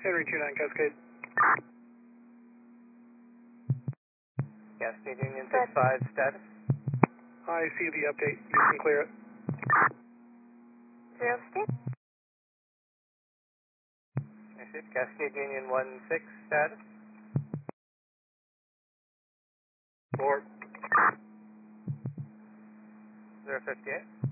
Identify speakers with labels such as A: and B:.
A: Henry 29 Cascade.
B: Cascade Union 65 status.
A: I see the update. You can clear it.
C: 0 state.
B: Cascade Union 16 status.
A: 4.
B: 058.